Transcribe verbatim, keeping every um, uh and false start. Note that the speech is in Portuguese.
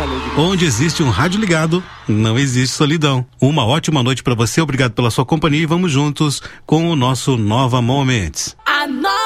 Onde existe um rádio ligado, não existe solidão. Uma ótima noite para você, obrigado pela sua companhia e vamos juntos com o nosso Nova Moments.